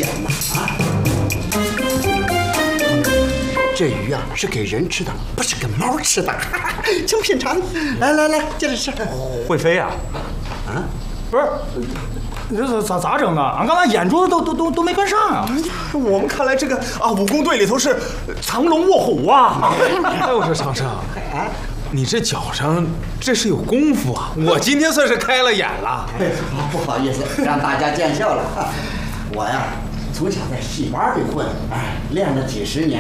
鲜呐！啊，这鱼啊是给人吃的，不是给猫吃的。请品尝，来，接着吃。 会飞呀？ 啊， 不是。 这咋整的？俺刚才眼珠子都没跟上啊！ 我们看来这个武工队里头是藏龙卧虎啊！ 哎，我说长生，你这脚上这是有功夫啊！我今天算是开了眼了。 不好意思，让大家见笑了。我呀，从小在戏班里混，练了几10年，